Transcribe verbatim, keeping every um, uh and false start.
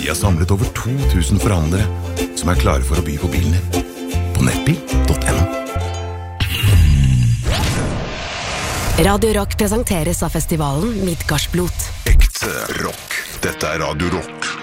Vi har samlet over to tusen forhandlere som er klare for å by på bilen din. På nettbil punktum no. Radio Rock presenteres av festivalen Midgardsblot. Ekte rock. Dette er Radio Rock.